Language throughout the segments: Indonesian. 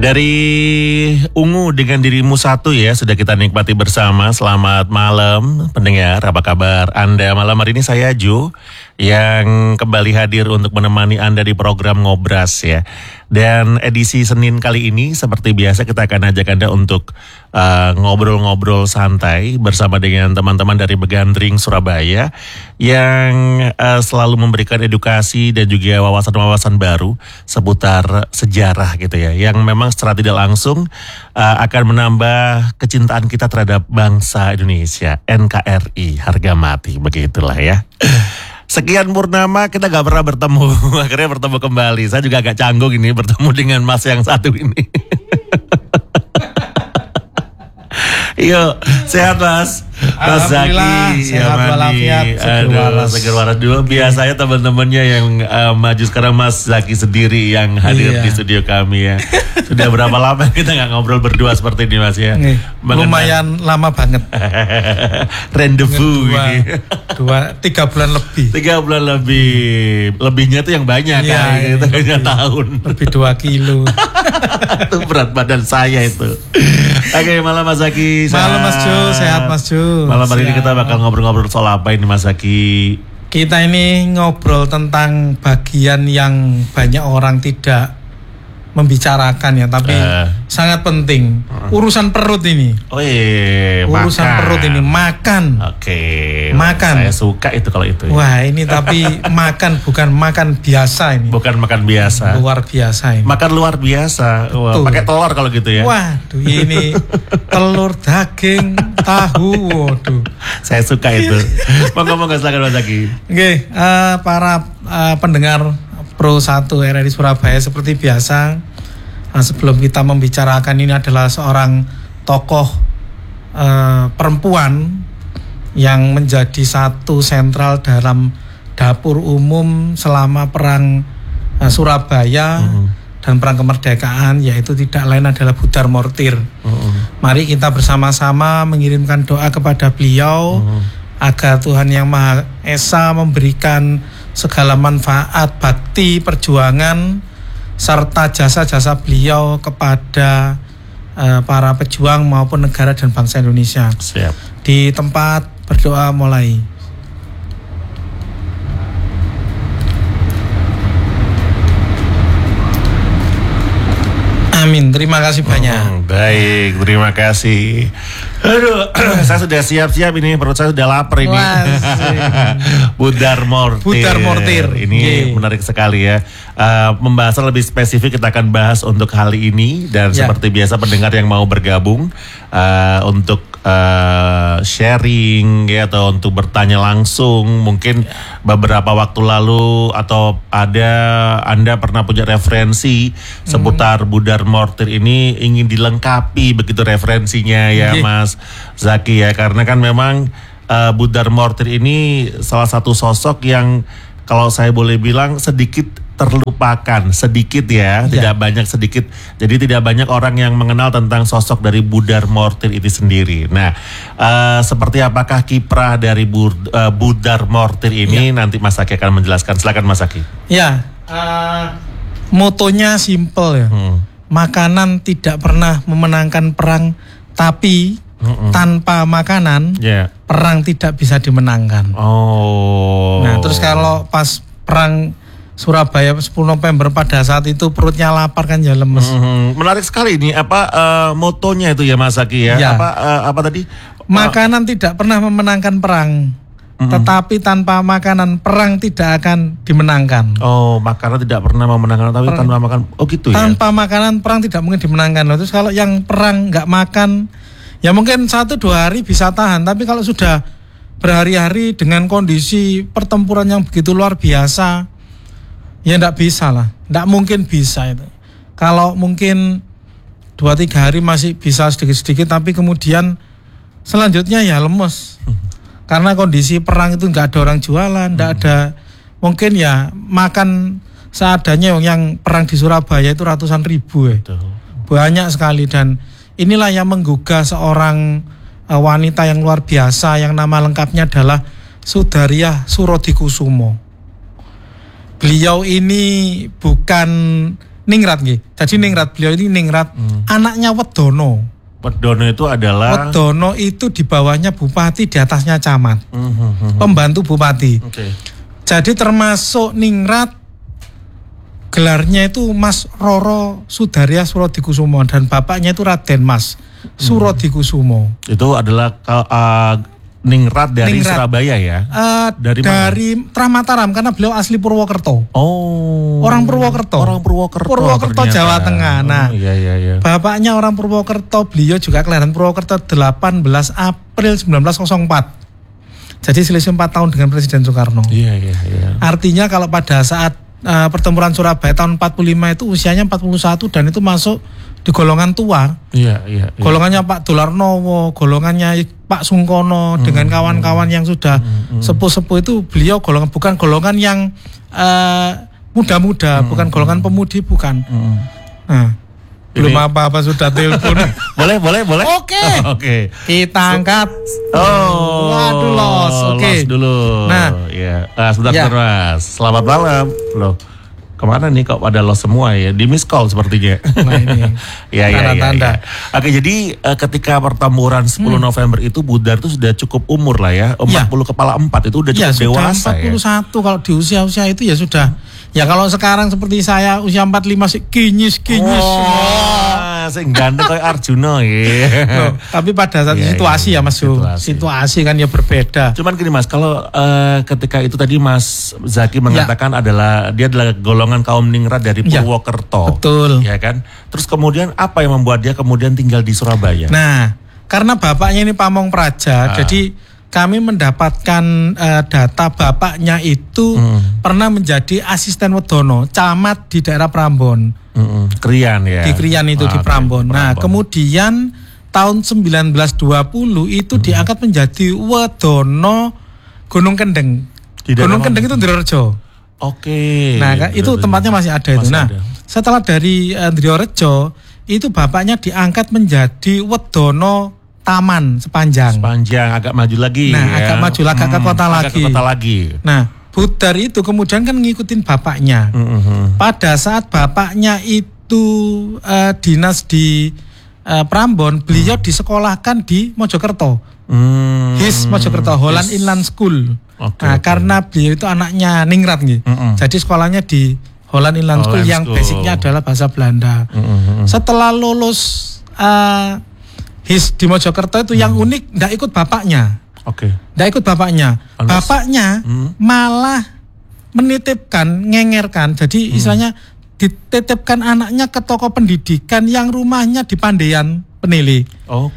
Dari Ungu dengan Dirimu Satu ya, sudah kita nikmati bersama. Selamat malam pendengar, apa kabar Anda? Malam hari ini saya Jo yang kembali hadir untuk menemani Anda di program Ngobras ya. Dan edisi Senin kali ini seperti biasa kita akan ajak Anda untuk ngobrol-ngobrol santai bersama dengan teman-teman dari Begandring Surabaya yang selalu memberikan edukasi dan juga wawasan-wawasan baru seputar sejarah gitu ya, yang memang secara tidak langsung akan menambah kecintaan kita terhadap bangsa Indonesia, NKRI, harga mati, begitulah ya. Sekian purnama kita gak pernah bertemu, akhirnya bertemu kembali. Saya juga agak canggung ini bertemu dengan Mas yang satu ini. Yuk, sehat Mas. Mas Zaki, sehat walafiat, seger waras dulu. Biasanya teman-temannya yang maju, sekarang Mas Zaki sendiri yang hadir di studio kami ya. Sudah berapa lama kita nggak ngobrol berdua seperti ini Mas ya? Lumayan lama banget. Rendezvous ini. 3 bulan lebih. 3 bulan lebih. Lebihnya tuh yang banyak kan, itu hanya tahun. Lebih 2 kilo. Itu berat badan saya itu. Oke, malam Mas Zaki. Malam Mas Jo, sehat Mas Jo. Malam hari ini kita bakal ngobrol-ngobrol soal apa ini Mas Zaki? Kita ini ngobrol tentang bagian yang banyak orang tidak membicarakan ya, tapi sangat penting. Urusan perut ini. Oh iya, urusan makan. Perut ini, makan. Oke. Makan. Saya suka itu kalau itu. Wah, ini tapi makan bukan makan biasa ini. Bukan makan biasa. Luar biasa ini. Makan luar biasa. Wah, pakai telur kalau gitu ya. Waduh, ini telur, daging, tahu. Waduh. Saya suka itu. Monggo silakan Mas Zaki. Oke, para pendengar Pro 1 RRI Surabaya, seperti biasa, sebelum kita membicarakan, ini adalah seorang tokoh perempuan yang menjadi satu sentral dalam dapur umum selama perang Surabaya dan perang kemerdekaan, yaitu tidak lain adalah Bu Darmoortir. Mari kita bersama-sama mengirimkan doa kepada beliau agar Tuhan Yang Maha Esa memberikan segala manfaat, bakti, perjuangan serta jasa-jasa beliau kepada para pejuang maupun negara dan bangsa Indonesia. Siap. Di tempat berdoa mulai. Amin. Terima kasih banyak. Baik, terima kasih. Aduh, saya sudah siap-siap ini, perut saya sudah lapar ini. Bu Darmoortir. Ini menarik sekali ya. Pembahasan lebih spesifik kita akan bahas untuk kali ini, dan seperti biasa pendengar yang mau bergabung untuk sharing ya, atau untuk bertanya langsung, mungkin beberapa waktu lalu atau Anda pernah punya referensi seputar Bu Darmoortir ini, ingin dilengkapi begitu referensinya ya Mas Zaki ya, karena kan memang Bu Darmoortir ini salah satu sosok yang kalau saya boleh bilang sedikit terlupakan, sedikit ya, tidak banyak, sedikit. Jadi tidak banyak orang yang mengenal tentang sosok dari Bu Darmoortir itu sendiri. Nah, seperti apakah kiprah dari Bu Darmoortir ini, nanti Mas Zaki akan menjelaskan. Silakan Mas Zaki. Ya, motonya simple ya. Makanan tidak pernah memenangkan perang, tapi tanpa makanan perang tidak bisa dimenangkan. Nah, terus kalau pas perang Surabaya 10 November pada saat itu perutnya lapar kan ya, lemes. Menarik sekali ini motonya itu ya Mas Zaki ya. Apa tadi? Makanan tidak pernah memenangkan perang. Tetapi tanpa makanan perang tidak akan dimenangkan. Oh, makanan tidak pernah memenangkan, tapi tanpa makan. Oh gitu ya. Tanpa makanan perang tidak mungkin dimenangkan. Terus kalau yang perang nggak makan, ya mungkin 1-2 hari bisa tahan. Tapi kalau sudah berhari-hari dengan kondisi pertempuran yang begitu luar biasa, ya nggak bisa lah. Nggak mungkin bisa itu. Kalau mungkin 2-3 hari masih bisa sedikit-sedikit, tapi kemudian selanjutnya ya lemes. Karena kondisi perang itu nggak ada orang jualan, nggak ada, mungkin ya makan seadanya. Yang perang di Surabaya itu ratusan ribu ya. Banyak sekali, dan inilah yang menggugah seorang wanita yang luar biasa yang nama lengkapnya adalah Sudariah Surodikusumo. Beliau ini bukan Ningrat nggih. Jadi Ningrat, beliau ini Ningrat anaknya Wedono. Wedono itu adalah Wedono itu di bawahnya bupati, di atasnya camat. Pembantu bupati. Jadi termasuk Ningrat gelarnya itu Mas Roro Sudarya Surodikusumo dan bapaknya itu Raden Mas Surodikusumo. Itu adalah Ningrat dari Surabaya ya? Dari Mataram karena beliau asli Purwokerto. Oh. Orang Purwokerto. Purwokerto Jawa Tengah. Nah, iya. Bapaknya orang Purwokerto, beliau juga kelahiran Purwokerto 18 April 1904. Jadi selisih 4 tahun dengan Presiden Soekarno. Iya. Artinya kalau pada saat pertempuran Surabaya tahun 45 itu usianya 41 dan itu masuk di golongan tua. Iya. Golongannya Pak Dolarnowo, golongannya Pak Sungkono dengan kawan-kawan yang sudah sepuh-sepuh itu beliau bukan golongan yang muda-muda, bukan golongan pemudi, bukan. Nah, belum apa-apa sudah telepon. Boleh. Oke. Kita angkat. Waduh, los. Oke. Los dulu. Nah, ya. Sebentar Mas. Selamat malam. Loh. Kemana nih kok pada los semua ya? Di miss call sepertinya. Nah ini. Ya. Oke, jadi ketika pertempuran 10 November itu Budar itu sudah cukup umur lah ya. 40 kepala 4 itu udah cukup dewasa ya. 41 kalau di usia-usia itu ya sudah. Ya kalau sekarang seperti saya usia 45 sih kinyis. Sing ganteng kayak Arjuna ya. Tapi pada saat situasi ya Mas Ju. Situasi kan ya berbeda. Cuman gini Mas, kalau ketika itu tadi Mas Zaki mengatakan dia adalah golongan kaum Ningrat dari Purwokerto. Betul. Ya kan? Terus kemudian apa yang membuat dia kemudian tinggal di Surabaya? Nah, karena bapaknya ini pamong praja, jadi kami mendapatkan data bapaknya itu pernah menjadi asisten Wedono, camat di daerah Prambon. Krian ya. Di Krian itu di Prambon. Nah, kemudian tahun 1920 itu diangkat menjadi Wedono Gunung Kendeng. Gunung Kendeng itu Ndirorejo. Oke. Nah, itu tempatnya masih ada itu. Nah, setelah dari Ndirorejo itu bapaknya diangkat menjadi Wedono Taman Sepanjang agak maju lagi. Nah, agak maju lagi, agak ke kota lagi. Nah, Budar itu kemudian kan ngikutin bapaknya. Pada saat bapaknya itu dinas di Prambon, beliau disekolahkan di Mojokerto. HIS Mojokerto, Holland Inland School. Karena beliau itu anaknya Ningrat nih. Jadi sekolahnya di Holland Inland School yang basicnya adalah bahasa Belanda. Setelah lulus HIS di Mojokerto itu yang unik nggak ikut bapaknya. Nggak ikut bapaknya. Bapaknya malah menitipkan, ngengerkan. Jadi istilahnya dititipkan anaknya ke toko pendidikan yang rumahnya di Pandean Penili.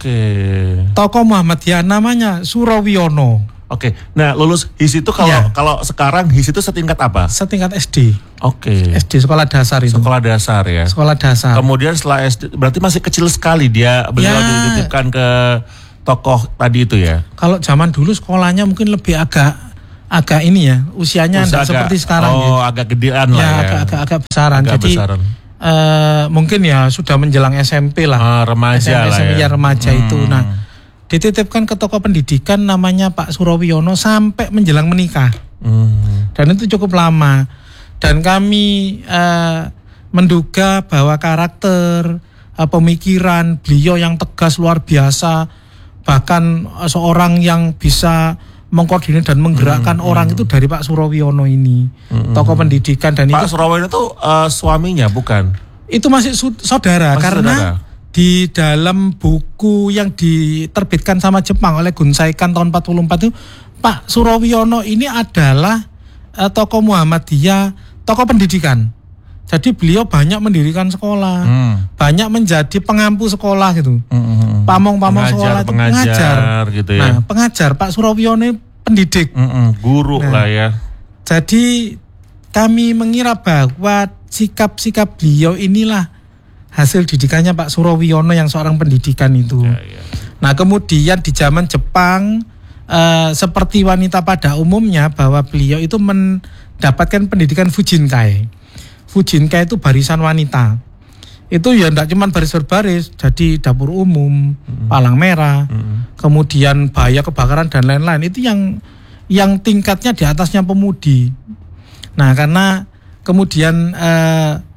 Toko Muhammadiyah namanya Surawiono. Nah lulus HIS itu kalau sekarang HIS itu setingkat apa? Setingkat SD. SD sekolah dasar itu. Sekolah dasar ya. Sekolah dasar. Kemudian setelah SD berarti masih kecil sekali beliau dititipkan ke tokoh tadi itu ya. Kalau zaman dulu sekolahnya mungkin lebih agak ini ya, usianya tidak seperti sekarang. Agak gedean lah ya. Agak besaran. Jadi mungkin ya sudah menjelang SMP lah. Remaja lah ya. Remaja itu. Nah, dititipkan ke toko pendidikan namanya Pak Surawiono sampai menjelang menikah. Dan itu cukup lama. Dan kami menduga bahwa karakter, pemikiran beliau yang tegas luar biasa, bahkan seorang yang bisa mengkoordinir dan menggerakkan orang itu dari Pak Surawiono ini. Toko pendidikan dan Pak Surawiono itu suaminya bukan? Itu masih saudara karena di dalam buku yang diterbitkan sama Jepang oleh Gunsaikan tahun 44 itu Pak Surawiono ini adalah tokoh Muhammadiyah, tokoh pendidikan. Jadi beliau banyak mendirikan sekolah, banyak menjadi pengampu sekolah gitu. Pamong-pamong sekolah itu pengajar gitu ya. Nah, pengajar Pak Surawiono pendidik. Guru lah ya. Jadi kami mengira bahwa sikap-sikap beliau inilah hasil didikannya Pak Surawiono yang seorang pendidikan itu. Nah, kemudian di zaman Jepang seperti wanita pada umumnya bahwa beliau itu mendapatkan pendidikan Fujinkai. Fujinkai itu barisan wanita. Itu ya enggak cuma baris berbaris, jadi dapur umum, palang merah, kemudian bahaya kebakaran dan lain-lain. Itu yang tingkatnya di atasnya pemudi. Nah, karena kemudian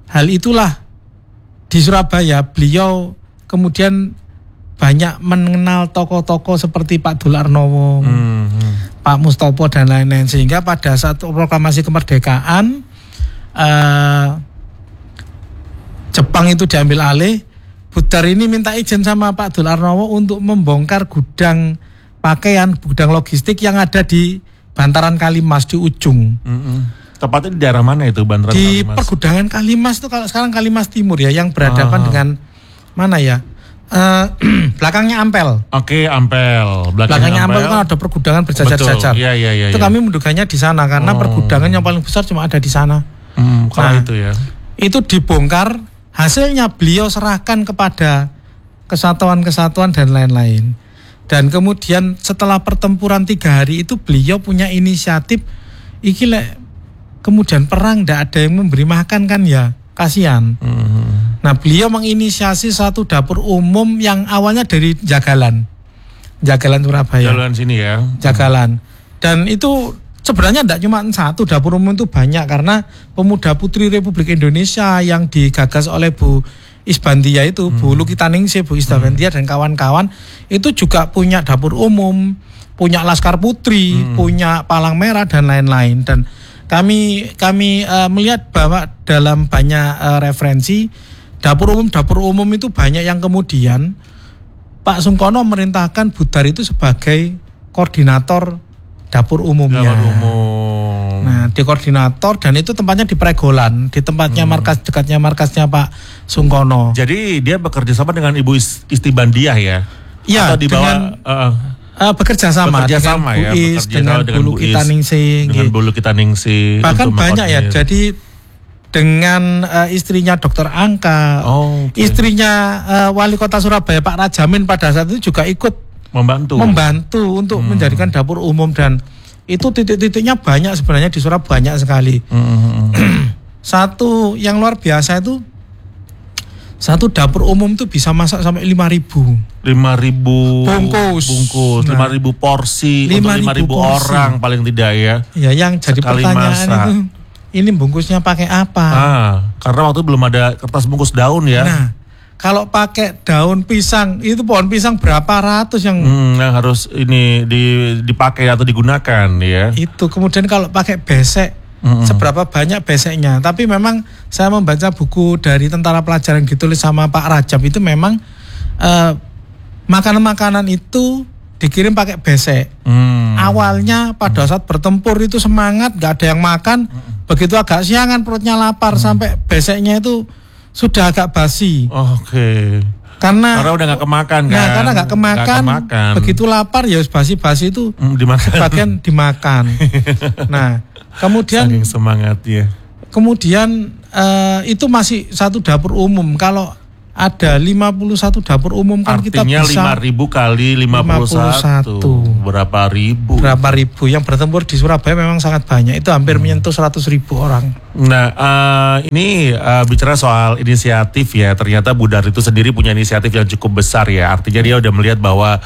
hal itulah di Surabaya beliau kemudian banyak mengenal tokoh-tokoh seperti Pak Dul Arnowo, Pak Mustopo dan lain-lain, sehingga pada saat proklamasi kemerdekaan Jepang itu diambil alih. Budar ini minta izin sama Pak Dul Arnowo untuk membongkar gudang pakaian, gudang logistik yang ada di Bantaran Kalimas di ujung. Tepatnya di daerah mana itu Bantaran di Kalimas? Pergudangan Kalimas itu kalau sekarang Kalimas Timur ya, yang berhadapan dengan mana ya? Belakangnya Ampel. Oke, Ampel. Belakangnya Ampel kan ada pergudangan berjajar-jajar. Iya. Itu kami menduganya di sana karena pergudangan yang paling besar cuma ada di sana. Kalau itu ya. Itu dibongkar, hasilnya beliau serahkan kepada kesatuan-kesatuan dan lain-lain. Dan kemudian setelah pertempuran 3 hari itu beliau punya inisiatif, iki lek kemudian perang ndak ada yang memberi makan kan ya, kasihan. Nah, beliau menginisiasi satu dapur umum yang awalnya dari Jagalan Surabaya. Jalan sini ya. Jagalan. Dan itu sebenarnya tidak cuma satu dapur umum, itu banyak karena pemuda putri Republik Indonesia yang digagas oleh Bu Isbandia itu, Bu Lukitaningsih, Bu Isbandia dan kawan-kawan itu juga punya dapur umum, punya Laskar Putri, punya Palang Merah dan lain-lain. Dan kami melihat bahwa dalam banyak referensi dapur umum itu banyak yang kemudian Pak Sungkono merintahkan Budar itu sebagai koordinator dapur umumnya. Nah, di koordinator, dan itu tempatnya di Pregolan, di tempatnya dekatnya markasnya Pak Sungkono. Jadi dia bekerja sama dengan Ibu Istibandiah ya? Iya, atau di bawah bekerja sama dengan Bu Is, dengan Bu Lukitaningsih. Dengan Bu Lukitaningsih. Bahkan banyak ya, jadi dengan istrinya Dr. Angka, istrinya Wali Kota Surabaya Pak Rajamin pada saat itu juga ikut membantu untuk menjadikan dapur umum. Dan itu titik-titiknya banyak sebenarnya di Surabaya, banyak sekali. Satu yang luar biasa itu, satu dapur umum itu bisa masak sampai 5.000 bungkus, 5.000 porsi untuk 5.000 orang paling tidak ya. Ya, yang jadi pertanyaan masak itu, ini bungkusnya pakai apa? Karena waktu belum ada kertas bungkus daun ya. Nah, kalau pakai daun pisang, itu pohon pisang berapa ratus yang harus ini dipakai atau digunakan ya. Itu kemudian kalau pakai besek, seberapa banyak beseknya. Tapi memang saya membaca buku dari Tentara Pelajar yang ditulis sama Pak Rajab, itu memang makanan-makanan itu dikirim pakai besek. Awalnya pada saat bertempur itu semangat, gak ada yang makan. Begitu agak siangan perutnya lapar, sampai beseknya itu sudah agak basi. Karena udah gak kemakan kan. Nah, karena gak kemakan. Begitu lapar ya basi-basi itu dimakan. Bagian dimakan. Nah, kemudian saking semangat ya. Kemudian itu masih satu dapur umum. Kalau ada 51 dapur umum kan artinya kita bisa 5.000 kali 51 berapa ribu yang bertempur di Surabaya memang sangat banyak. Itu hampir menyentuh 100.000 orang. Nah, ini bicara soal inisiatif ya, ternyata Budar itu sendiri punya inisiatif yang cukup besar ya. Artinya dia udah melihat bahwa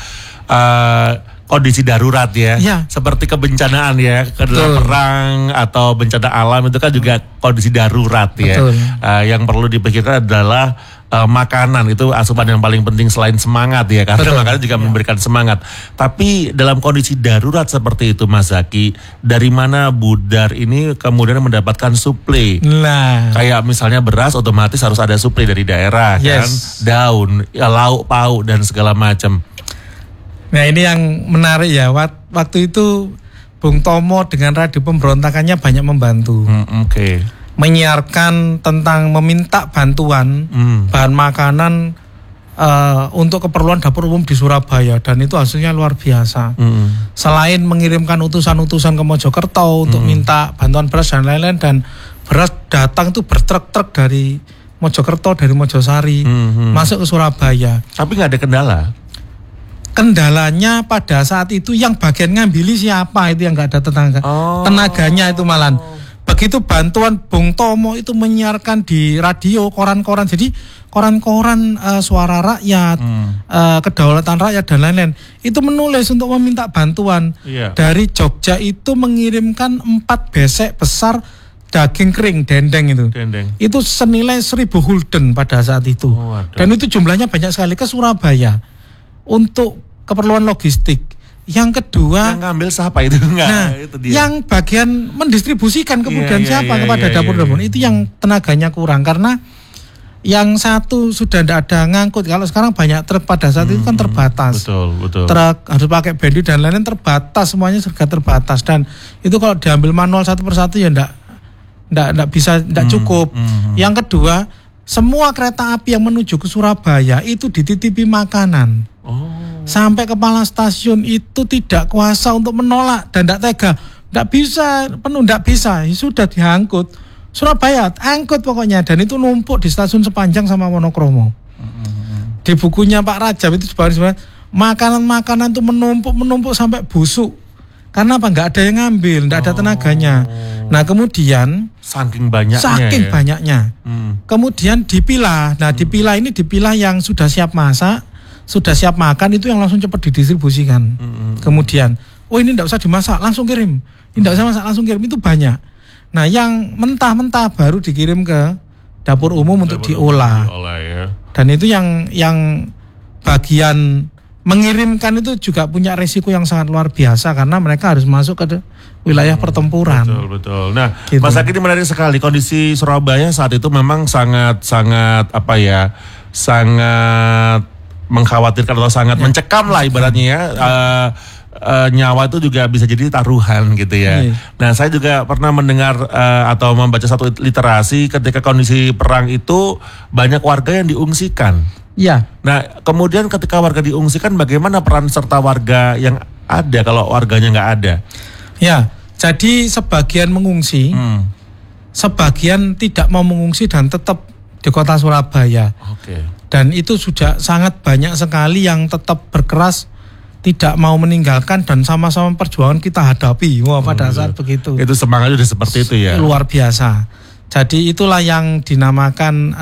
kondisi darurat ya, seperti kebencanaan ya, perang atau bencana alam itu kan juga kondisi darurat ya. Yang perlu dipikirkan adalah makanan, itu asupan yang paling penting selain semangat ya, karena makanan juga memberikan semangat. Tapi dalam kondisi darurat seperti itu Mas Zaki, dari mana Budar ini kemudian mendapatkan suplai? Nah, kayak misalnya beras otomatis harus ada suplai dari daerah kan, daun, ya, lauk pauk dan segala macam. Nah, ini yang menarik ya, waktu itu Bung Tomo dengan radio pemberontakannya banyak membantu. Menyiarkan tentang meminta bantuan bahan makanan untuk keperluan dapur umum di Surabaya, dan itu hasilnya luar biasa. Selain mengirimkan utusan-utusan ke Mojokerto untuk minta bantuan beras dan lain-lain, dan beras datang itu bertruk-truk dari Mojokerto, dari Mojosari masuk ke Surabaya. Tapi nggak ada kendala. Kendalanya pada saat itu yang bagian ngambili siapa, itu yang nggak ada tenaganya itu malah. Begitu bantuan Bung Tomo itu menyiarkan di radio, koran-koran, jadi koran-koran suara rakyat, kedaulatan rakyat dan lain-lain, itu menulis untuk meminta bantuan. Dari Jogja itu mengirimkan 4 besek besar daging kering dendeng itu. Dendeng. Itu senilai 1.000 gulden pada saat itu. Oh, waduh. Dan itu jumlahnya banyak sekali ke Surabaya untuk keperluan logistik. Yang kedua, Yang ngambil siapa itu? Enggak, nah, itu dia. yang bagian mendistribusikan kemudian Iya, siapa iya, kepada iya, dapur-dapur iya. itu yang tenaganya kurang karena yang satu sudah tidak ada ngangkut. Kalau sekarang banyak truk pada saat itu kan terbatas. Betul. Truk harus pakai bendi dan lain-lain terbatas, semuanya serga terbatas dan itu kalau diambil manual satu persatu ya enggak bisa, enggak cukup. Yang kedua, semua kereta api yang menuju ke Surabaya itu dititipi makanan. Oh. Sampai kepala stasiun itu tidak kuasa untuk menolak dan tidak tega. Tidak bisa, penuh tidak bisa. Ya sudah diangkut. Surabaya, angkut pokoknya. Dan itu numpuk di stasiun Sepanjang sama Wonokromo. Di bukunya Pak Rajab itu sebenarnya makanan-makanan itu menumpuk sampai busuk. Karena apa? Nggak ada yang ngambil, nggak ada tenaganya. Nah kemudian Saking banyaknya. banyaknya. Kemudian dipilah. Nah dipilah yang sudah siap masak, sudah siap makan itu yang langsung cepat didistribusikan. Kemudian, oh ini tidak usah dimasak, langsung kirim. Ini tidak usah masak, langsung kirim. Itu banyak. Nah yang mentah-mentah baru dikirim ke dapur umum untuk diolah. Ya. Dan itu yang bagian mengirimkan itu juga punya resiko yang sangat luar biasa karena mereka harus masuk ke wilayah pertempuran. Betul. Nah, Gitu. Mas Zaki ini menarik sekali. Kondisi Surabaya saat itu memang sangat mengkhawatirkan atau sangat mencekam lah ibaratnya ya. Nyawa itu juga bisa jadi taruhan gitu ya. Nah, saya juga pernah mendengar atau membaca satu literasi ketika kondisi perang itu banyak warga yang diungsikan. Ya. Nah, kemudian ketika warga diungsikan, bagaimana peran serta warga yang ada kalau warganya nggak ada? Ya, jadi sebagian mengungsi, sebagian tidak mau mengungsi dan tetap di kota Surabaya. Oke. Dan itu sudah sangat banyak sekali yang tetap berkeras tidak mau meninggalkan dan sama-sama perjuangan kita hadapi. Wah, pada saat begitu. Itu semangatnya udah seperti itu ya. Luar biasa. Jadi itulah yang dinamakan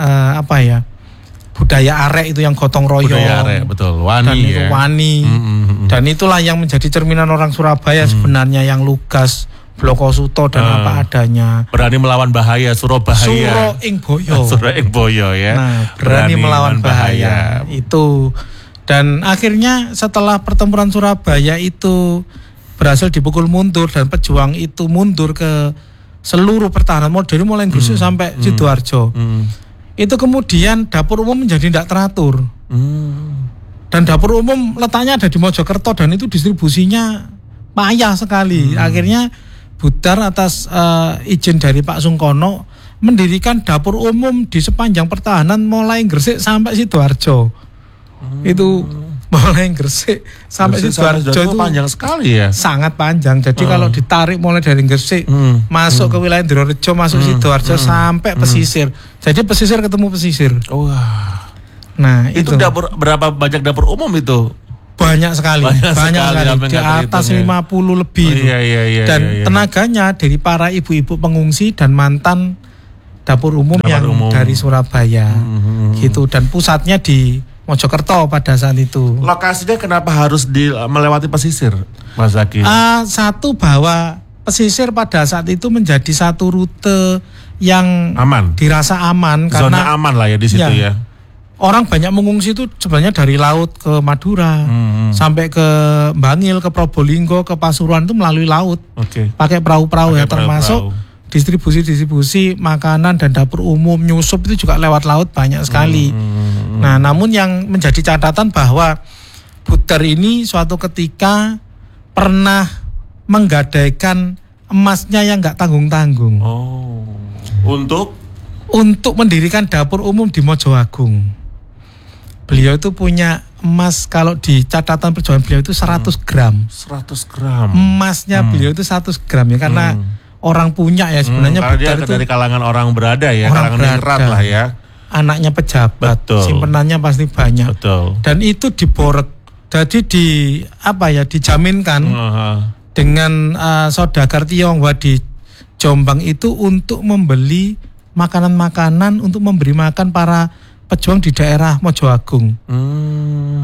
budaya arek itu yang gotong royong. Budaya arek, betul. Wani dan itu ya. wani. Dan itulah yang menjadi cerminan orang Surabaya sebenarnya yang lugas, Blokosuto dan apa adanya. Berani melawan bahaya, Surabaya. Suro ing boyo. Suro ing boyo ya. Nah, berani melawan bahaya. Itu. Dan akhirnya setelah pertempuran Surabaya itu berhasil dipukul mundur dan pejuang itu mundur ke seluruh pertahanan modern mulai Gresik sampai Sidoarjo. Itu kemudian dapur umum menjadi tidak teratur. Dan dapur umum letaknya ada di Mojokerto dan itu distribusinya payah sekali. Akhirnya Budar atas izin dari Pak Sungkono mendirikan dapur umum di sepanjang pertahanan mulai Gresik sampai Sidoarjo. Itu mulai Gresik sampai Sidoarjo itu panjang sekali ya. Sangat panjang. Jadi kalau ditarik mulai dari Gresik masuk ke wilayah Ndirorejo, masuk Sidoarjo sampai pesisir. Jadi pesisir ketemu pesisir. Wah. Nah, itu dapur berapa banyak dapur umum itu? Banyak sekali. Di atas 50 lebih. Iya. Dan tenaganya dari para ibu-ibu pengungsi dan mantan dapur umum dari Surabaya. Gitu, dan pusatnya di Mojokerto pada saat itu. Lokasinya kenapa harus melewati pesisir, Mas Zaki? Satu, bahwa pesisir pada saat itu menjadi satu rute yang aman, dirasa aman. Zona karena aman lah ya di situ ya. Orang banyak mengungsi itu sebenarnya dari laut ke Madura, sampai ke Bangil, ke Probolinggo, ke Pasuruan itu melalui laut. Pakai perahu-perahu ya, termasuk distribusi makanan dan dapur umum, nyusup itu juga lewat laut banyak sekali. Nah, namun yang menjadi catatan bahwa Budar ini suatu ketika pernah menggadaikan emasnya yang nggak tanggung-tanggung. Untuk mendirikan dapur umum di Mojoagung. Beliau itu punya emas, kalau di catatan perjuangan beliau itu 100 gram. 100 gram. Emasnya beliau itu 100 gram ya, karena orang punya ya sebenarnya. Karena dia dari kalangan orang berada ya, kalangan ningrat lah ya. Anaknya pejabat, simpenannya pasti banyak. Betul. Dan itu diborek, jadi dijaminkan dengan saudagar Tionghoa di Jombang itu untuk membeli makanan-makanan untuk memberi makan para pejuang di daerah Mojoagung.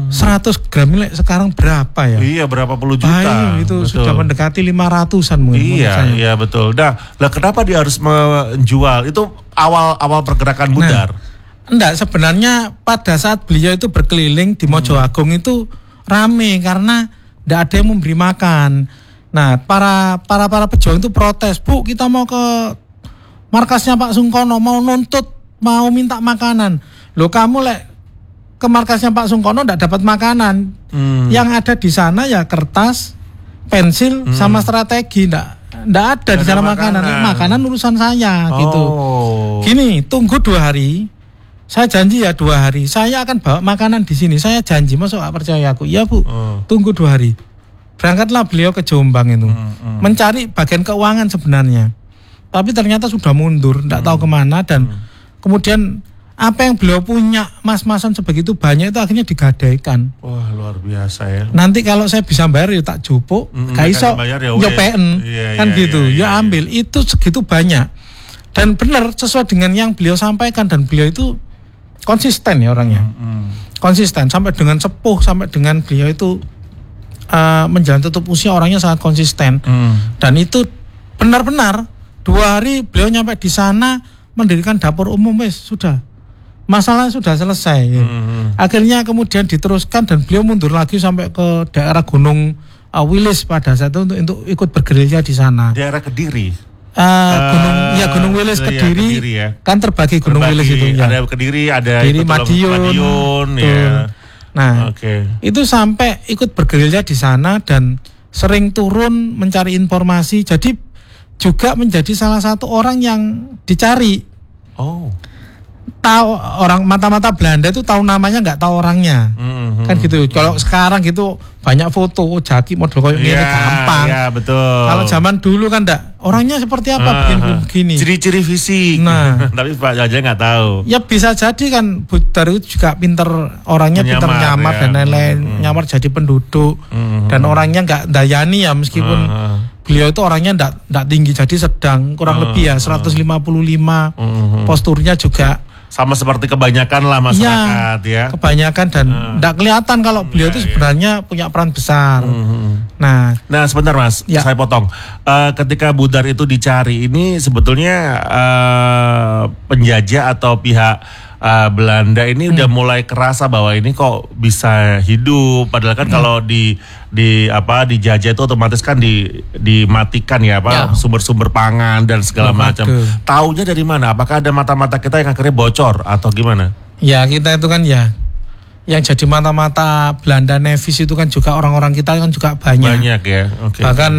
100 gram ini sekarang berapa ya? Iya, berapa puluh juta. Itu betul. sudah mendekati 500-an mungkin. Iya, betul. Nah, lah kenapa dia harus menjual? Itu awal pergerakan Budar. Enggak, sebenarnya pada saat beliau itu berkeliling di Mojoagung itu rame karena enggak ada yang memberi makan. Nah, para pejuang itu protes, "Bu, kita mau ke markasnya Pak Sungkono, mau nuntut, mau minta makanan." Loh, kamu ke markasnya Pak Sungkono enggak dapat makanan. Yang ada di sana ya kertas, pensil sama strategi, enggak ada di sana makanan. Makanan urusan saya gitu. Gini, tunggu 2 hari. Saya janji ya 2 hari. Saya akan bawa makanan di sini. Saya janji, masuk gak percaya aku? Iya, Bu. Tunggu 2 hari. Berangkatlah beliau ke Jombang itu. Mencari bagian keuangan sebenarnya. Tapi ternyata sudah mundur, enggak tahu kemana, dan kemudian apa yang beliau punya mas-masan sebegitu banyak itu akhirnya digadaikan. Wah, luar biasa ya. Nanti kalau saya bisa bayar ya tak jupuk, gak iso yo PN kan gitu. Ya ambil itu segitu banyak. Dan benar sesuai dengan yang beliau sampaikan, dan beliau itu konsisten ya orangnya. Konsisten sampai dengan sepuh, sampai dengan beliau itu menjalani tutup usia, orangnya sangat konsisten. Dan itu benar-benar 2 hari beliau nyampe di sana mendirikan dapur umum, wes sudah. Masalahnya sudah selesai. Akhirnya kemudian diteruskan dan beliau mundur lagi sampai ke daerah Gunung Wilis pada saat itu untuk ikut bergerilya di sana. Daerah Kediri. Gunung Wilis Kediri, ya. Kan terbagi Gunung Wilis itu ya. Ada Kediri, ada Madiun ya. Nah, itu sampai ikut bergerilya di sana dan sering turun mencari informasi. Jadi juga menjadi salah satu orang yang dicari. Tahu orang mata-mata Belanda itu tahu namanya, nggak tahu orangnya. Kan gitu. Kalau sekarang gitu banyak foto Jaki model kayak gini gampang. Iya, betul. Kalau zaman dulu kan enggak, orangnya seperti apa begini. Ciri-ciri fisik. Nah, tapi Pak Jaja nggak tahu. Ya bisa jadi kan Budar itu juga pinter, orangnya pinter nyamar dan lain-lain, nyamar jadi penduduk. Dan orangnya nggak dayani ya, meskipun beliau itu orangnya enggak tinggi, jadi sedang, kurang lebih ya 155. Posturnya juga sama seperti kebanyakan lah masyarakat ya. Kebanyakan, dan enggak kelihatan kalau beliau itu sebenarnya punya peran besar. Nah, sebentar Mas, saya potong. Ketika Budar itu dicari, ini sebetulnya penjajah atau pihak Belanda ini udah mulai kerasa bahwa ini kok bisa hidup, padahal kan kalau dijajah itu otomatis kan dimatikan ya sumber-sumber pangan dan segala macam. Taunya dari mana? Apakah ada mata-mata kita yang akhirnya bocor atau gimana? Ya, kita itu kan ya yang jadi mata-mata Belanda Nevis itu kan juga orang-orang kita kan juga banyak. Banyak ya. Bahkan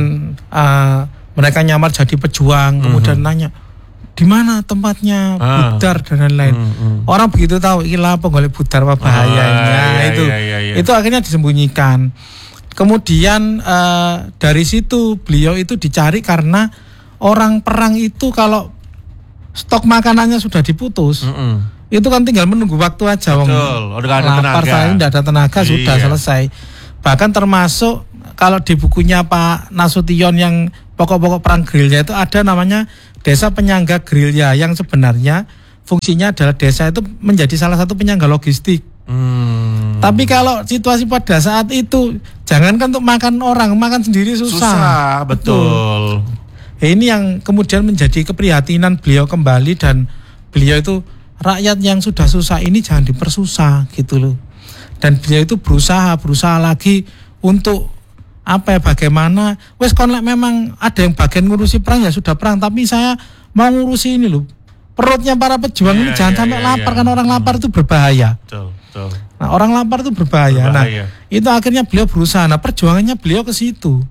mereka nyamar jadi pejuang, kemudian nanya di mana tempatnya Budar dan lain-lain. Orang begitu tahu ilah penggolek Budar apa bahayanya itu akhirnya disembunyikan. Kemudian dari situ beliau itu dicari karena orang perang itu kalau stok makanannya sudah diputus, itu kan tinggal menunggu waktu aja. Lapar saya tidak ada tenaga, sudah selesai. Bahkan termasuk kalau di bukunya Pak Nasution yang pokok-pokok perang gerilya itu ada namanya Desa Penyangga Gerilya, yang sebenarnya fungsinya adalah desa itu menjadi salah satu penyangga logistik. Tapi kalau situasi pada saat itu, jangankan untuk makan orang, makan sendiri susah. Betul. Ini yang kemudian menjadi keprihatinan beliau kembali, dan beliau itu rakyat yang sudah susah ini jangan dipersusah gitu loh. Dan beliau itu berusaha lagi untuk bagaimana wes konlek memang ada yang bagian ngurusi perang ya sudah perang, tapi saya mau ngurusi ini loh, perutnya para pejuang ini jangan sampai lapar. Kan orang lapar itu berbahaya. Betul. Nah, orang lapar itu berbahaya. Nah, itu akhirnya beliau berusaha. Nah, perjuangannya beliau ke situ.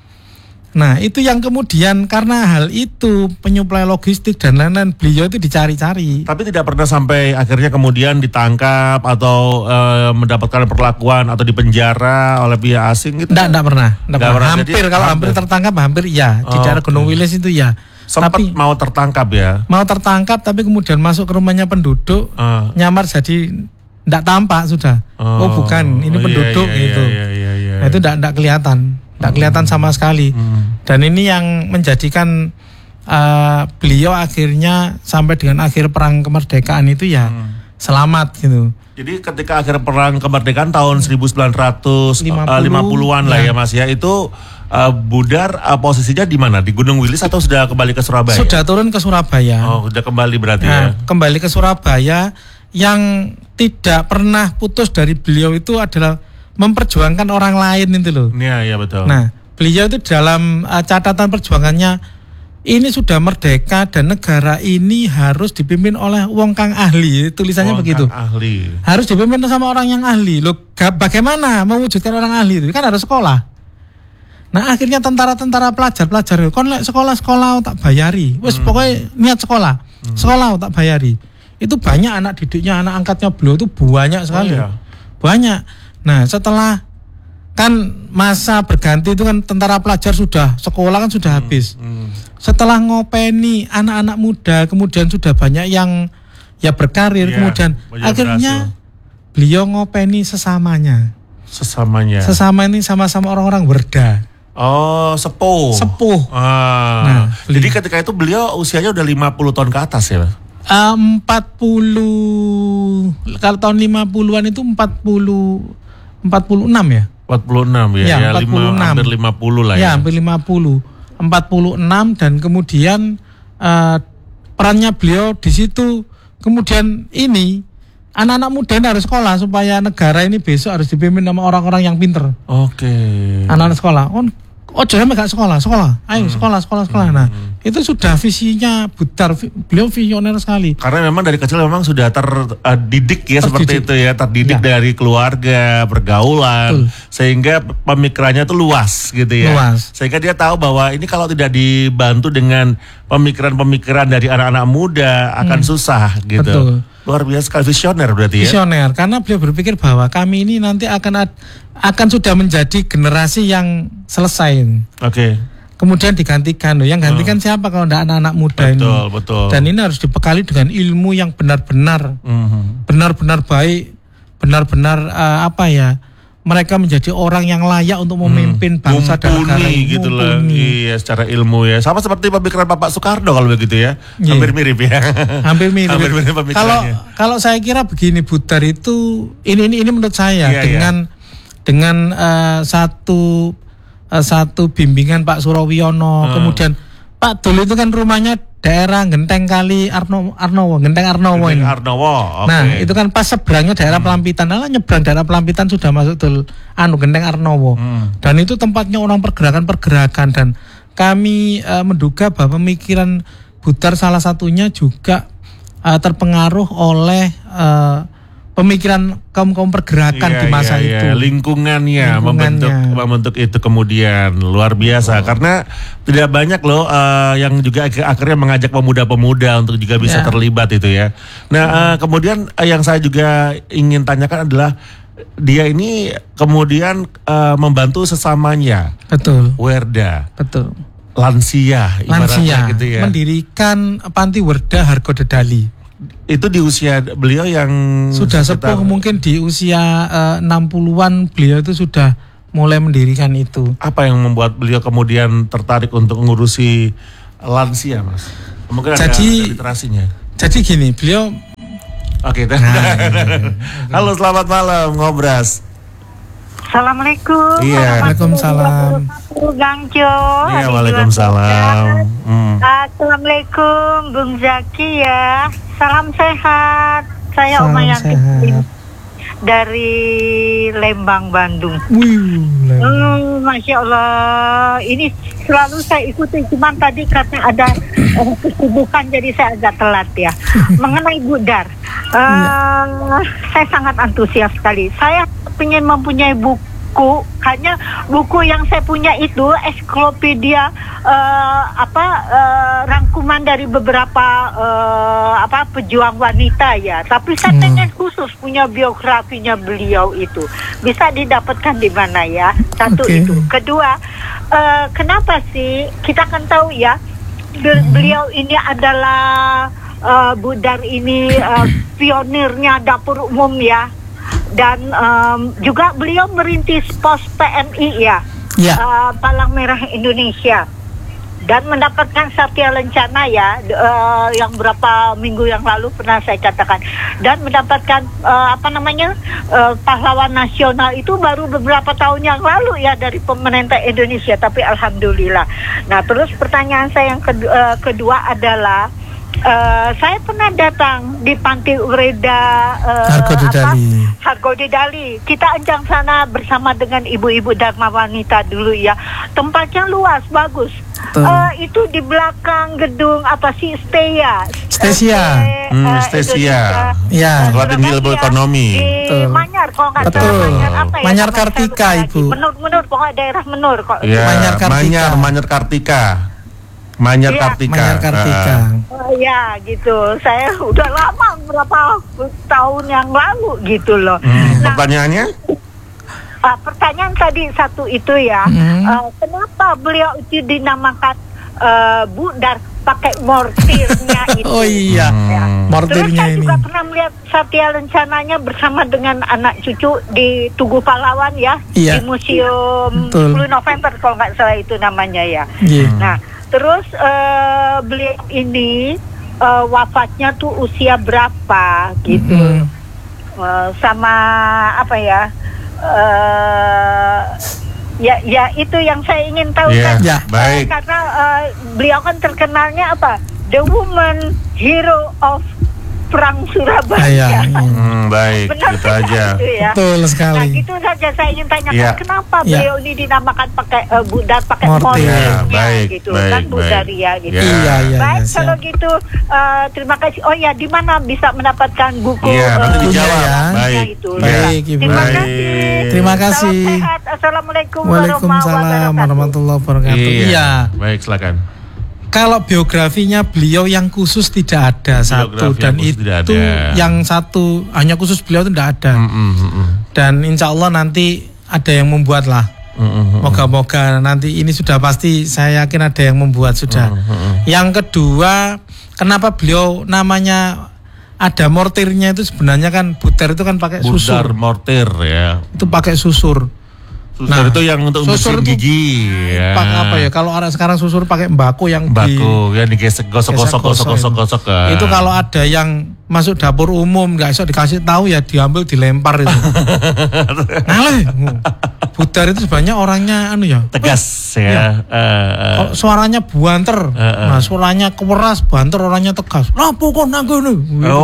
Nah, itu yang kemudian karena hal itu, penyuplai logistik dan lain-lain, beliau itu dicari-cari. Tapi tidak pernah sampai akhirnya kemudian ditangkap atau mendapatkan perlakuan atau dipenjara oleh pihak asing gitu? Tidak pernah. Hampir, kalau hampir tertangkap, hampir iya. Di daerah Gunung Wilis itu ya. Sempat tapi, mau tertangkap ya? Mau tertangkap, tapi kemudian masuk ke rumahnya penduduk, nyamar jadi tidak tampak sudah. Oh bukan, ini penduduk gitu. Nah, itu tidak kelihatan. Tidak kelihatan sama sekali. Dan ini yang menjadikan beliau akhirnya sampai dengan akhir perang kemerdekaan itu ya selamat gitu. Jadi ketika akhir perang kemerdekaan tahun 1950-an lah ya Mas ya, itu Budar posisinya di mana? Di Gunung Wilis atau sudah kembali ke Surabaya? Sudah turun ke Surabaya. Oh, sudah kembali berarti ya. Kembali ke Surabaya. Yang tidak pernah putus dari beliau itu adalah memperjuangkan orang lain itu loh. Iya betul. Nah, beliau itu dalam catatan perjuangannya, ini sudah merdeka dan negara ini harus dipimpin oleh wong kang ahli. Tulisannya begitu. Ahli. Harus dipimpin sama orang yang ahli. Loh, bagaimana mewujudkan orang ahli itu? Kan harus sekolah. Nah, akhirnya tentara-tentara pelajar-pelajar, kon lek sekolah tak bayari. Wes pokoknya niat sekolah. Sekolah tak bayari. Itu banyak anak didiknya, anak angkatnya beliau itu banyak sekali. Oh, iya. Banyak. Nah, setelah kan masa berganti itu kan tentara pelajar sudah, sekolah kan sudah habis. Setelah ngopeni anak-anak muda, kemudian sudah banyak yang ya berkarir, kemudian akhirnya beliau ngopeni sesamanya. Sesama ini sama-sama orang-orang Werda. Oh, sepuh. Nah, jadi ketika itu beliau usianya udah 50 tahun ke atas ya? 40, kalau tahun 50-an itu 46 ya? 46 ya, ya 46. Hampir 50 lah ya. Ya, hampir 50. 46 dan kemudian perannya beliau di situ. Kemudian ini anak-anak muda ini harus sekolah supaya negara ini besok harus dipimpin sama orang-orang yang pinter. Oke. Anak-anak sekolah. Jangan gak sekolah. Ayo sekolah. Nah, itu sudah visinya Budar. Beliau visioner sekali. Karena memang dari kecil memang sudah terdidik ya seperti itu ya, terdidik dari keluarga, pergaulan, sehingga pemikirannya itu luas gitu ya. Luas. Sehingga dia tahu bahwa ini kalau tidak dibantu dengan pemikiran-pemikiran dari anak-anak muda akan susah gitu. Betul. Luar biasa sekali, visioner berarti ya. Visioner, karena beliau berpikir bahwa kami ini nanti akan sudah menjadi generasi yang selesai. Oke. Kemudian digantikan loh. Yang gantikan siapa kalau tidak anak-anak muda ini? Betul. Dan ini harus dibekali dengan ilmu yang benar-benar baik, benar-benar mereka menjadi orang yang layak untuk memimpin bangsa dan negara ini. Gitu lah. Iya, secara ilmu ya. Sama seperti pemikiran Bapak Soekarno kalau begitu ya. Hampir mirip ya. Hampir mirip pemikirannya. Kalau saya kira begini, Budar itu ini menurut saya dengan satu bimbingan Pak Surawiono, kemudian Pak Dul itu kan rumahnya daerah Genteng Kali Arnowo ini. Okay. Nah, itu kan pas seberangnya daerah Pelampitan. Nyebrang daerah Pelampitan sudah masuk Genteng Arnowo. Dan itu tempatnya orang pergerakan dan kami menduga bahwa pemikiran Budar salah satunya juga terpengaruh oleh pemikiran kaum pergerakan di masa itu. Lingkungannya membentuk itu kemudian luar biasa karena tidak banyak loh yang juga akhirnya mengajak pemuda-pemuda untuk juga bisa terlibat itu ya. Nah, kemudian yang saya juga ingin tanyakan adalah dia ini kemudian membantu sesamanya. Betul. Werda. Betul. Lansia gitu ya. Mendirikan panti Werda Hargodedali. Itu di usia beliau yang sudah sepuh, mungkin di usia 60-an beliau itu sudah mulai mendirikan itu. Apa yang membuat beliau kemudian tertarik untuk mengurusi lansia, Mas? Mungkin ada literasinya. Jadi gini, beliau Halo, selamat malam, Ngobras. Assalamualaikum. Iya. Waalaikumsalam. Gangjo. Iya, waalaikumsalam. Assalamualaikum, Bung Zaki ya. Salam sehat. Saya Oma Yanti dari Lembang, Bandung. Masya Allah. Ini selalu saya ikuti, cuman tadi karena ada kesibukan jadi saya agak telat ya. Mengenai Budar, saya sangat antusias sekali. Saya ingin mempunyai buku, hanya buku yang saya punya itu ensiklopedia rangkuman dari beberapa pejuang wanita ya. Tapi saya pengen khusus punya biografinya beliau itu. Bisa didapatkan di mana ya? Satu itu. Kedua, kenapa sih kita kan tahu ya beliau ini adalah Budar ini pionirnya dapur umum ya. Dan juga beliau merintis pos PMI ya, Palang Merah Indonesia. dan mendapatkan Satya Lencana ya, yang berapa minggu yang lalu pernah saya katakan, dan mendapatkan pahlawan nasional itu baru beberapa tahun yang lalu ya dari pemerintah Indonesia, tapi alhamdulillah. Nah, terus pertanyaan saya yang kedua adalah saya pernah datang di Panti Ureda Hargodedali. Kita enjang sana bersama dengan ibu-ibu Dharma Wanita dulu ya. Tempatnya luas, bagus. Itu di belakang gedung Stesia. Ya. Pelatihan ilmu ekonomi. Di Manyar kalau nggak salah. Manyar apa ya? Manyar Kartika, Ibu. Menur, pokoknya daerah Menur kok. Ya, Manyar Kartika. Manyar Kartika. Ya gitu. Saya udah lama berapa tahun yang lalu gitu loh. Pertanyaannya? Pertanyaan tadi satu itu ya. Kenapa beliau itu dinamakan Budar pakai mortirnya itu? Oh iya. Mortirnya. Terus saya ini juga pernah melihat Satya Lencananya bersama dengan anak cucu di Tugu Pahlawan ya, di Museum 10 November kalau nggak salah itu namanya ya. Nah, terus beliau ini wafatnya tuh usia berapa gitu? Sama apa ya? Ya itu yang saya ingin tahu kan. Baik. Karena beliau kan terkenalnya apa? The Woman Hero of Perang Surabaya. Baik, benar gitu aja. Itu ya. Betul sekali. Nah, gitu saja saya ingin tanyakan kenapa beliau ini dinamakan pakai Budar pakai mortir. Gitu kan Budaria gitu. Baik, kalau gitu terima kasih. Oh ya, di mana bisa mendapatkan buku? Nanti dijawab. Baik, Ibu. Terima kasih. Salam sehat. Assalamualaikum Waalaikumsalam warahmatullahi wabarakatuh. Iya. Baik, silakan. Kalau biografinya beliau yang khusus tidak ada satu, dan itu yang satu hanya khusus beliau itu tidak ada. Dan insya Allah nanti ada yang membuat lah. Moga-moga nanti ini sudah pasti, saya yakin ada yang membuat sudah. Yang kedua, kenapa beliau namanya ada mortirnya itu sebenarnya kan Budar itu kan pakai susur. Budar mortir ya. Itu pakai susur. Susur itu yang untuk bersihin gigi ya. Apa ya? Kalau orang sekarang susur pakai mbako yang digesek gosok kan. Itu kalau ada yang masuk dapur umum nggak bisa dikasih tahu ya diambil dilempar itu. Ngaleh. Budar itu sebenarnya orangnya tegas ya. Suaranya buanter. Nah, suaranya keras, banter, orangnya tegas. Lapo kok nanggono.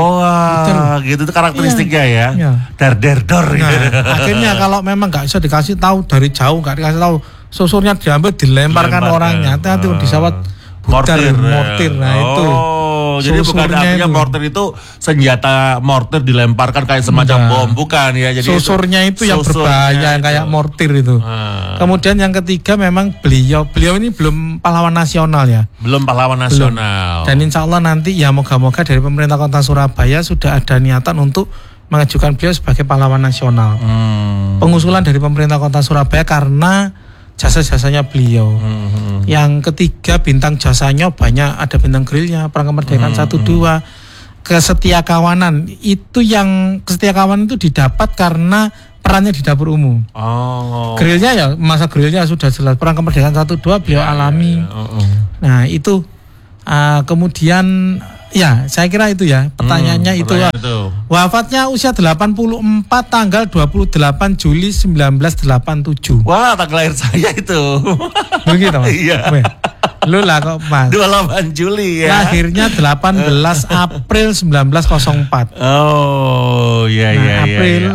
Gitu itu karakteristiknya ya. Dor gitu. Akhirnya kalau memang nggak bisa dikasih tahu dari jauh, nggak dikasih tahu, susurnya diambil dilemparkan orangnya. Hati-hati disawat mortir. Nah itu. Jadi bukan artinya mortir itu senjata mortir dilemparkan kayak semacam bom, bukan ya. Jadi susurnya itu yang berbahaya yang kayak mortir itu. Kemudian yang ketiga memang beliau ini belum pahlawan nasional ya. Belum pahlawan nasional. Dan insya Allah nanti ya moga-moga dari pemerintah Kota Surabaya sudah ada niatan untuk mengajukan beliau sebagai pahlawan nasional. Pengusulan dari pemerintah Kota Surabaya karena jasa-jasanya beliau. Yang ketiga, bintang jasanya banyak, ada bintang grillnya, Perang Kemerdekaan 1-2, kesetiakawanan. Itu yang kesetiakawanan itu didapat karena perannya di dapur umum. Grillnya ya, masa grillnya sudah jelas. Perang Kemerdekaan 1-2 beliau alami. Nah itu kemudian ya saya kira itu ya pertanyaannya itu. Wafatnya usia 84 tanggal 28 Juli 1987. Wah, tanggal lahir saya itu. Begitu Mas? Iya. Lu lah kok Mas. 28 Juli ya. Lahirnya 18 April 1904. Oh iya. April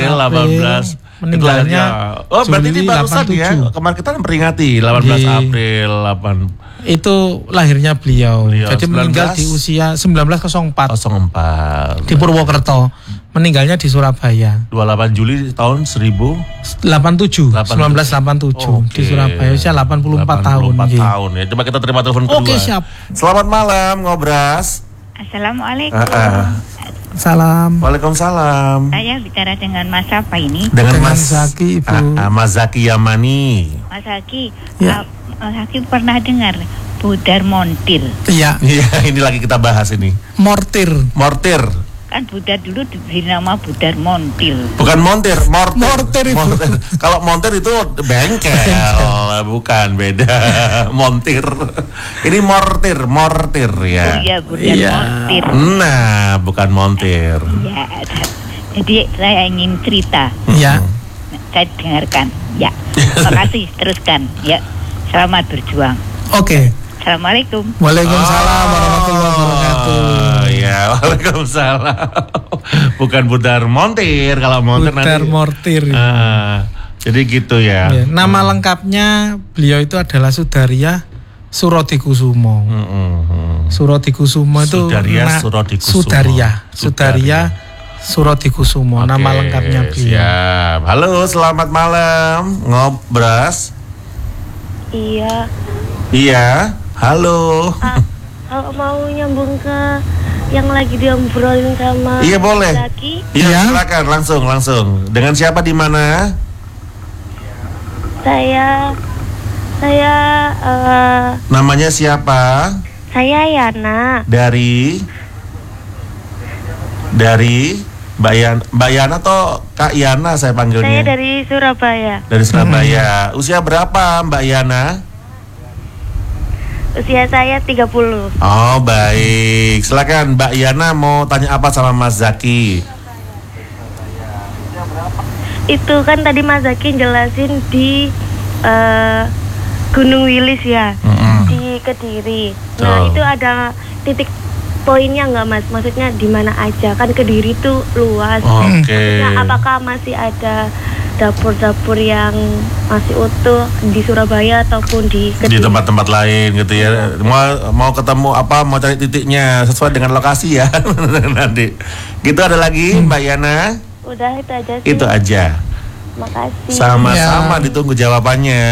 18. Meninggalnya berarti ini barusan ya. Kemarin kita memperingati 18 April 8. Itu lahirnya beliau. Jadi meninggal di usia 1904. Di Purwokerto. Meninggalnya di Surabaya. 28 Juli tahun 1987 di Surabaya, usia 84 tahun. Ya. Coba kita terima telepon kedua. Oke, siap. Selamat malam, Ngobras. Assalamualaikum. Salam. Waalaikumsalam. Saya bicara dengan Mas apa ini? Dengan Mas Zaki, Ibu. Mas Zaki Yamani. Mas Zaki, ya. Mas Zaki pernah dengar Budar Montir? Iya. Iya, ini lagi kita bahas ini. Mortir. Kan Budar dulu diberi nama Budar Montir. Bukan montir, Mortir itu. Kalau montir itu bengkel, bukan, beda. Montir. Ini mortir ya. Oh iya, Budar Montir. Nah, bukan montir. Ya, jadi saya ingin cerita. Ya. Saya dengarkan. Ya, makasih. Teruskan. Ya, selamat berjuang. Oke. Assalamualaikum. Waalaikumsalam warahmatullahi wabarakatuh. Ya, waalaikumsalam. Bukan Budar Montir, kalau montir Budar nanti. Mortir. Jadi gitu ya. Ya, nama lengkapnya beliau itu adalah Sudarya Surodikusumo. Surodikusumo itu Sudarya Surodikusumo. Sudarya Surodikusumo. Nama lengkapnya beliau. Siap. Halo, selamat malam. Ngobras. Iya. Halo. Kalau mau nyambung ke yang lagi diobrolin sama Iya boleh. Zaki, Iya, silakan langsung. Dengan siapa di mana? saya Namanya siapa? Yana. Dari Mbak Yana atau Kak Yana saya panggilnya? Saya dari Surabaya. Dari Surabaya. Usia berapa Mbak Yana? Usia saya 30. Oh baik. Silakan Mbak Yana mau tanya apa sama Mas Zaki? Itu kan tadi Mas Zaki jelasin di Gunung Wilis ya, di Kediri. Nah itu ada titik poinnya nggak Mas? Maksudnya di mana aja? Kan Kediri tuh luas. Oke. Maksudnya apakah masih ada dapur-dapur yang masih utuh di Surabaya ataupun di Kediri? Di tempat-tempat lain gitu ya. Mau ketemu apa? Mau cari titiknya sesuai dengan lokasi ya. Nanti. Gitu ada lagi Mbak Yana? Udah itu aja sih. Itu aja. Makasih. Sama-sama ditunggu jawabannya.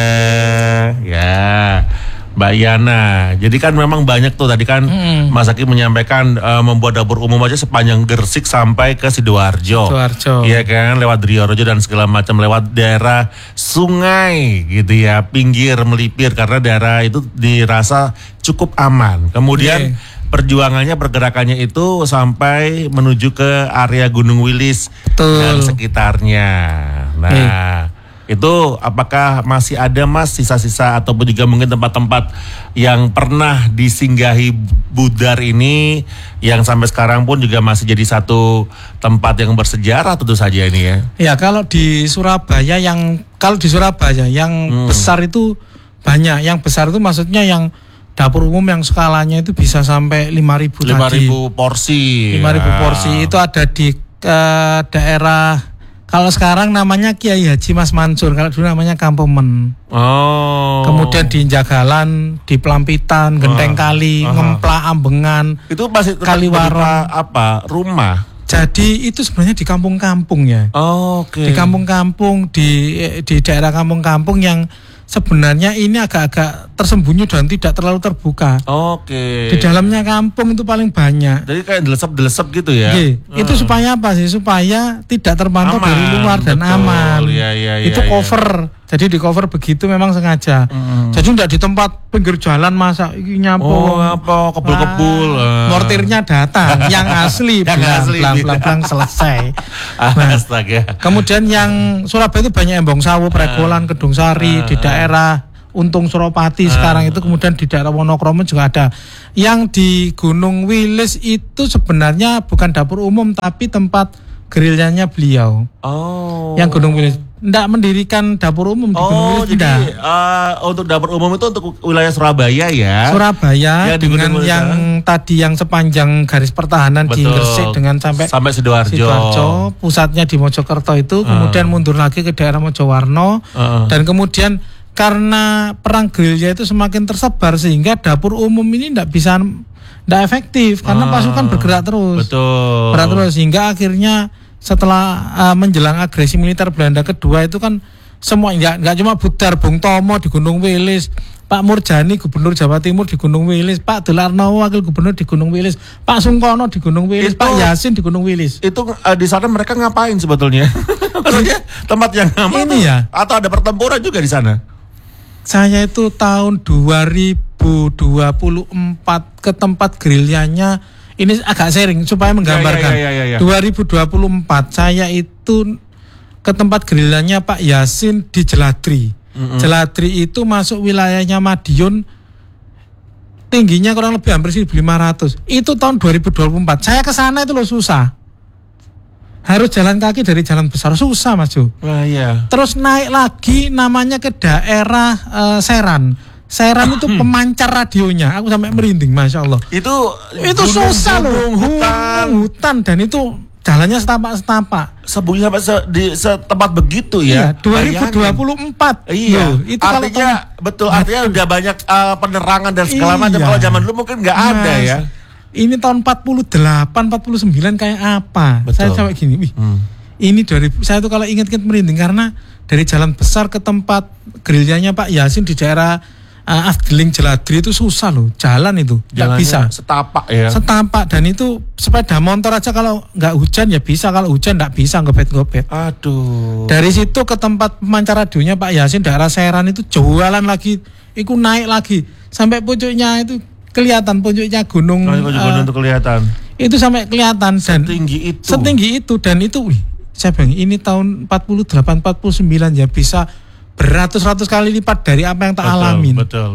Ya. Mbak Yana, jadi kan memang banyak tuh tadi kan Mas Zaki menyampaikan membuat dapur umum aja sepanjang Gresik sampai ke Sidoarjo. Iya kan, lewat Driorejo dan segala macam, lewat daerah sungai gitu ya, pinggir melipir karena daerah itu dirasa cukup aman. Kemudian perjuangannya, pergerakannya itu sampai menuju ke area Gunung Wilis dan sekitarnya. Nah, itu apakah masih ada Mas sisa-sisa ataupun juga mungkin tempat-tempat yang pernah disinggahi Budar ini yang sampai sekarang pun juga masih jadi satu tempat yang bersejarah tentu saja ini ya? Ya kalau di Surabaya yang besar itu banyak. Yang besar itu maksudnya yang dapur umum yang skalanya itu bisa sampai 5.000 tadi. 5.000 porsi. 5.000 porsi itu ada di daerah. Kalau sekarang namanya Kiai Haji Mas Mansur, kalau dulu namanya Kampomen. Kemudian di Jagalan, di Pelampitan, Genteng Kali, Ngemplak, Ambengan. Itu masih Kaliwaron. Apa? Rumah. Jadi itu sebenarnya di kampung-kampung ya. Di kampung-kampung, di daerah kampung-kampung yang sebenarnya ini agak-agak tersembunyi dan tidak terlalu terbuka. Di dalamnya kampung itu paling banyak. Jadi kayak delesep-delesep gitu ya. Itu supaya apa sih? Supaya tidak terpantau dari luar dan aman. Itu cover. Jadi di cover begitu memang sengaja. Jadi tidak di tempat pinggir jalan masa iki nyapo. Kebul-kebul. Mortirnya datang yang asli. Blang selesai. Astaga. Kemudian yang Surabaya itu banyak Embong Sawu, Pregolan, Kedung Sari, di daerah Untung Suropati sekarang itu, kemudian di daerah Wonokromo juga ada. Yang di Gunung Wilis itu sebenarnya bukan dapur umum tapi tempat gerilyanya beliau. Yang Gunung Wilis tidak mendirikan dapur umum di Gunung Wilis. Jadi untuk dapur umum itu untuk wilayah Surabaya ya. Surabaya dengan yang tadi yang sepanjang garis pertahanan di Gresik dengan sampai Sidoarjo. Pusatnya di Mojokerto itu, kemudian mundur lagi ke daerah Mojowarno dan kemudian karena perang gerilya itu semakin tersebar sehingga dapur umum ini tidak efektif karena pasukan bergerak terus. Bergerak terus sehingga akhirnya setelah menjelang agresi militer Belanda kedua itu kan semua nggak cuma Budar, Bung Tomo di Gunung Wilis, Pak Murjani Gubernur Jawa Timur di Gunung Wilis, Pak Delarno Wakil Gubernur di Gunung Wilis, Pak Sungkono di Gunung Wilis, Pak Yasin di Gunung Wilis. Itu di sana mereka ngapain sebetulnya? Maksudnya tempat yang aman ini ya? Atau ada pertempuran juga di sana? Saya itu tahun 2024 ke tempat gerilyanya ini agak sharing supaya menggambarkan. 2024 saya itu ke tempat gerilanya Pak Yasin di Jeladri. Jeladri itu masuk wilayahnya Madiun, tingginya kurang lebih hampir 1.500. Itu tahun 2024. Saya ke sana itu loh susah. Harus jalan kaki dari jalan besar, susah Mas Jo. Iya. Terus naik lagi namanya ke daerah Seran. Seran itu pemancar radionya. Aku sampai merinding, Masya Allah. Itu susah loh. Hutan dan itu jalannya setapak-setapak. Sembunyi sampai di setempat begitu ya. Iya, 2024. Iya. Loh, itu artinya artinya udah banyak penerangan dan segala macam. Kalau zaman dulu mungkin nggak ada ya. Ini tahun 48, 49 kayak apa? Betul. Saya sampai gini, wih. Ini saya tuh kalau ingat-ingat merinding karena dari jalan besar ke tempat gerilyanya Pak Yasin di daerah Afdeling Jeladri itu susah loh, jalan itu nggak bisa. Setapak ya. Setapak dan itu sepeda motor aja kalau nggak hujan ya bisa, kalau hujan nggak bisa ngopet-ngopet. Aduh. Dari situ ke tempat pemancar radionya Pak Yasin daerah Seran itu jualan lagi, itu naik lagi sampai puncaknya itu kelihatan puncaknya gunung. Gunung itu kelihatan. Itu sampai kelihatan dan setinggi itu dan itu saya bilang ini tahun 48 49 ya bisa beratus-ratus kali lipat dari apa yang tak alamin. Betul.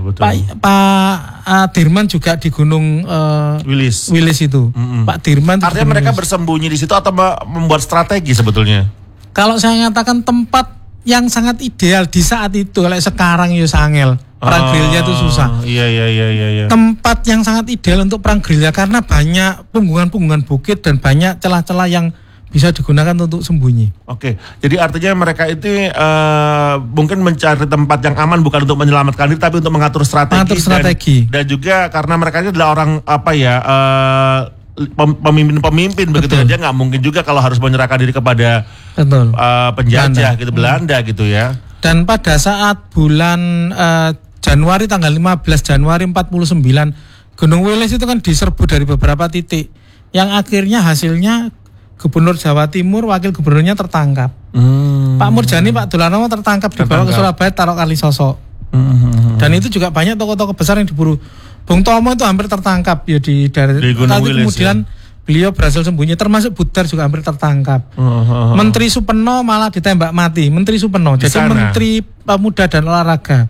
Pak Dirman juga di Gunung Wilis itu. Pak Dirman. Artinya mereka bersembunyi di situ atau membuat strategi sebetulnya? Kalau saya nyatakan tempat yang sangat ideal di saat itu, kalau sekarang ya sangel. Perang gerilya itu susah. Iya. Tempat yang sangat ideal untuk perang gerilya karena banyak punggungan-punggungan bukit dan banyak celah-celah yang bisa digunakan untuk sembunyi. Oke, jadi artinya mereka itu mungkin mencari tempat yang aman bukan untuk menyelamatkan diri tapi untuk mengatur strategi. Dan juga karena mereka ini adalah orang pemimpin-pemimpin begitu aja, nggak mungkin juga kalau harus menyerahkan diri kepada penjajah gitu, Belanda gitu ya. Dan pada saat bulan Januari tanggal 15 Januari 49 Gunung Wilis itu kan diserbu dari beberapa titik yang akhirnya hasilnya Gubernur Jawa Timur, wakil gubernurnya tertangkap. Pak Murjani, Pak Dolanowo tertangkap dibawa ke Surabaya, taruh Kalisosok. Dan itu juga banyak tokoh-tokoh besar yang diburu. Bung Tomo itu hampir tertangkap ya di daerah. Kemudian beliau berhasil sembunyi, termasuk Budar juga hampir tertangkap. Menteri Supeno malah ditembak mati. Menteri Supeno, jadi Menteri Pemuda dan Olahraga.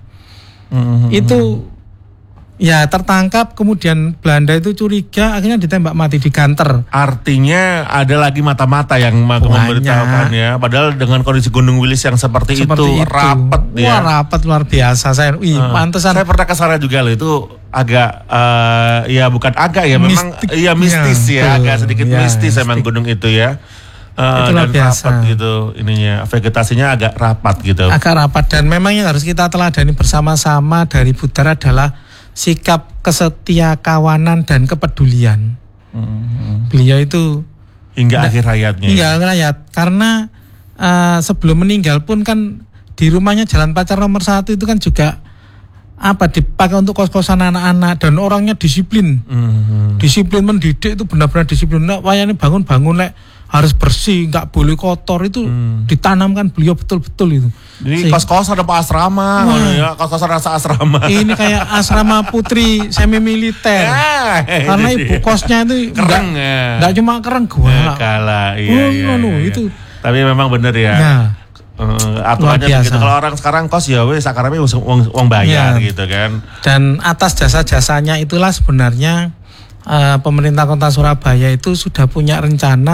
Itu ya tertangkap, kemudian Belanda itu curiga, akhirnya ditembak mati, diganter. Artinya ada lagi mata-mata yang memberitahukan ya. Padahal dengan kondisi Gunung Wilis yang seperti itu rapat ya. Wah, rapat luar biasa. Pantesan. Saya pernah ke sana juga loh, itu agak ya bukan agak ya, memang ya mistis ya, agak sedikit mistis emang gunung itu ya. Dan biasa. Rapat gitu ininya, vegetasinya agak rapat gitu. Agak rapat dan memang yang harus kita teladani bersama-sama dari Budar adalah sikap kesetia kawanan dan kepedulian. Beliau itu hingga akhir hayatnya. Hingga akhir hayat, karena sebelum meninggal pun kan di rumahnya Jalan Pacar nomor 1 itu kan juga dipakai untuk kos-kosan anak-anak dan orangnya disiplin. Disiplin mendidik itu benar-benar disiplin. Wayane bangun-bangun harus bersih, nggak boleh kotor, itu ditanamkan beliau betul-betul itu. Jadi kos-kosan apa asrama, ya, kos-kosan rasa asrama. Ini kayak asrama putri semi militer. Karena ibu kosnya itu keren, nggak cuma keren gua. Iya. Itu. Tapi memang benar ya. Aturannya begitu. Kalau orang sekarang kos ya wes sakarame uang bayar gitu kan. Dan atas jasa-jasanya itulah sebenarnya pemerintah Kota Surabaya itu sudah punya rencana